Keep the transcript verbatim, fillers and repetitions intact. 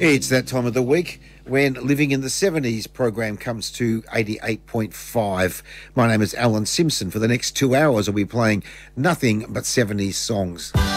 It's that time of the week when Living in the seventies program comes to eighty-eight point five. My name is Alan Simpson. For the next two hours, I'll be playing nothing but seventies songs.